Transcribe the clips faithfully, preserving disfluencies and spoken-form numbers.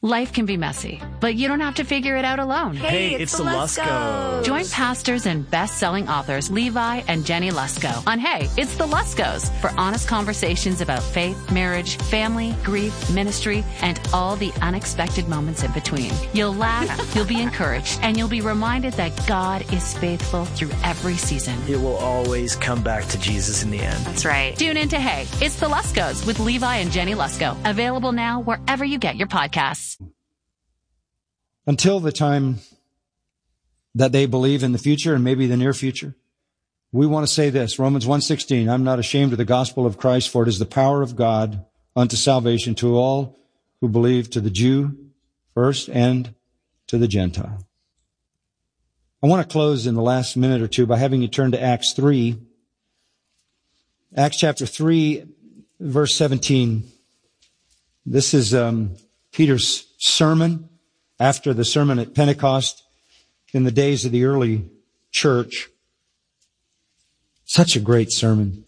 Life can be messy, but you don't have to figure it out alone. Hey, Hey, it's, it's the the Luskos. Join pastors and best-selling authors Levi and Jenny Lusko on Hey, It's the Luskos for honest conversations about faith, marriage, family, grief, ministry, and all the unexpected moments in between. You'll laugh, you'll be encouraged, and you'll be reminded that God is faithful through every season. It will always come back to Jesus in the end. That's right. Tune in to Hey, It's the Luskos with Levi and Jenny Lusko. Available now wherever you get your podcasts. Until the time that they believe in the future and maybe the near future, we want to say this, Romans one sixteen, I'm not ashamed of the gospel of Christ, for it is the power of God unto salvation to all who believe, to the Jew first and to the Gentile. I want to close in the last minute or two by having you turn to Acts three. Acts chapter three, verse seventeen. This is um, Peter's sermon after the sermon at Pentecost in the days of the early church. Such a great sermon.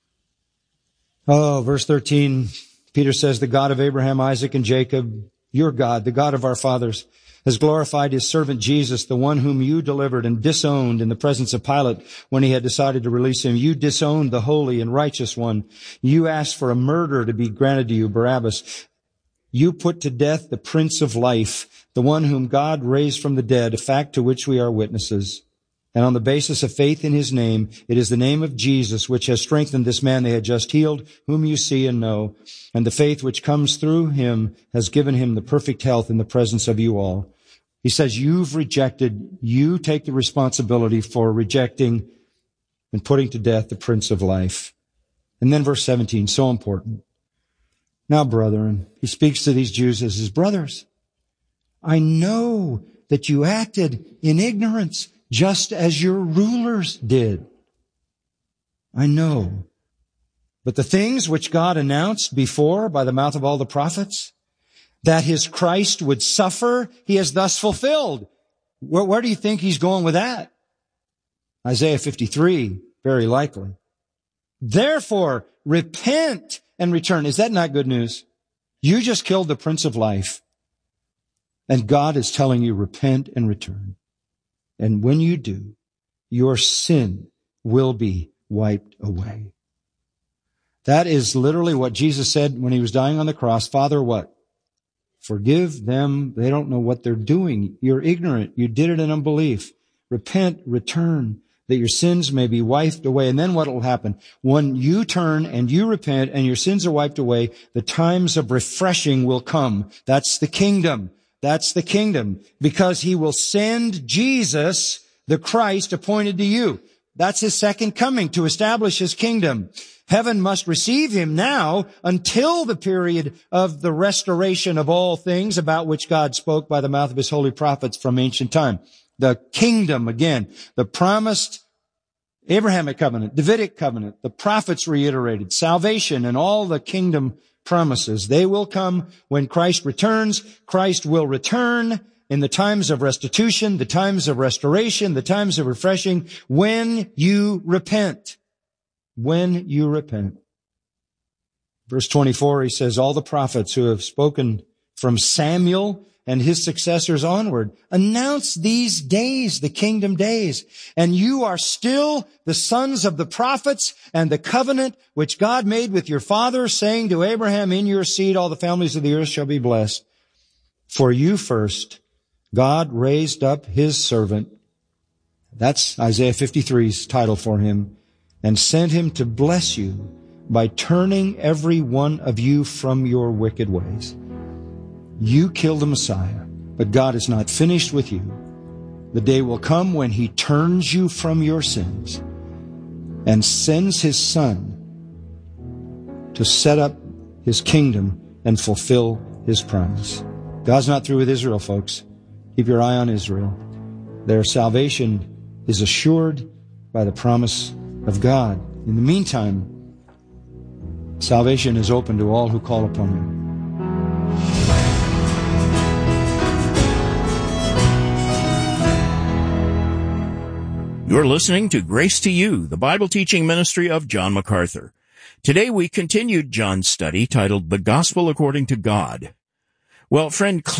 Oh, verse thirteen, Peter says, the God of Abraham, Isaac, and Jacob, your God, the God of our fathers, has glorified his servant Jesus, the one whom you delivered and disowned in the presence of Pilate when he had decided to release him. You disowned the holy and righteous one. You asked for a murderer to be granted to you, Barabbas. You put to death the Prince of Life, the one whom God raised from the dead, a fact to which we are witnesses. And on the basis of faith in his name, it is the name of Jesus which has strengthened this man they had just healed, whom you see and know. And the faith which comes through him has given him the perfect health in the presence of you all. He says, you've rejected, you take the responsibility for rejecting and putting to death the Prince of Life. And then verse seventeen, so important. Now, brethren, he speaks to these Jews as his brothers. I know that you acted in ignorance, just as your rulers did. I know. But the things which God announced before by the mouth of all the prophets, that his Christ would suffer, he has thus fulfilled. Where, where do you think he's going with that? Isaiah fifty-three, very likely. Therefore, repent and return. Is that not good news? You just killed the Prince of Life. And God is telling you, repent and return. And when you do, your sin will be wiped away. That is literally what Jesus said when he was dying on the cross. Father, what? Forgive them. They don't know what they're doing. You're ignorant. You did it in unbelief. Repent, return, that your sins may be wiped away. And then what will happen? When you turn and you repent and your sins are wiped away, the times of refreshing will come. That's the kingdom. That's the kingdom. Because he will send Jesus, the Christ, appointed to you. That's his second coming, to establish his kingdom. Heaven must receive him now until the period of the restoration of all things about which God spoke by the mouth of his holy prophets from ancient time. The kingdom, again, the promised Abrahamic covenant, Davidic covenant, the prophets reiterated, salvation and all the kingdom promises. They will come when Christ returns. Christ will return in the times of restitution, the times of restoration, the times of refreshing, when you repent. When you repent. Verse twenty-four, he says, all the prophets who have spoken from Samuel and his successors onward announce these days, the kingdom days. And you are still the sons of the prophets and the covenant which God made with your father, saying to Abraham, in your seed all the families of the earth shall be blessed. For you first, God raised up his servant. That's Isaiah fifty-three's title for him. And sent him to bless you by turning every one of you from your wicked ways. You killed the Messiah, but God is not finished with you. The day will come when he turns you from your sins and sends his Son to set up his kingdom and fulfill his promise. God's not through with Israel, folks. Keep your eye on Israel. Their salvation is assured by the promise of God. In the meantime, salvation is open to all who call upon him. You're listening to Grace to You, the Bible teaching ministry of John MacArthur. Today we continued John's study titled The Gospel According to God. Well, friend,